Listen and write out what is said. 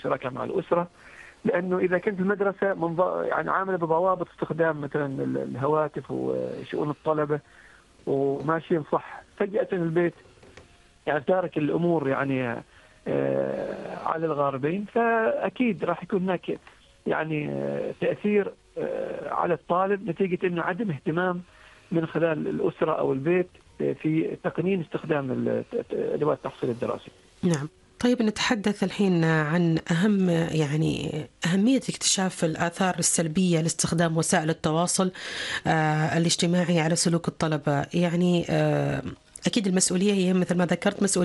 الشراكة مع الأسرة، لأنه إذا كنت المدرسة يعني عاملة بضوابط استخدام مثلا الهواتف وشؤون الطلبة وماشيين صح، فجأة البيت يعني تارك الأمور يعني على الغاربين، فأكيد راح يكون هناك يعني تأثير على الطالب نتيجة أنه عدم اهتمام من خلال الأسرة أو البيت في تقنين استخدام أدوات التحصيل الدراسي. نعم. طيب نتحدث الحين عن أهمية اكتشاف الآثار السلبية لاستخدام وسائل التواصل الاجتماعي على سلوك الطلبة. يعني أكيد المسؤولية هي مثل ما ذكرت مسؤولية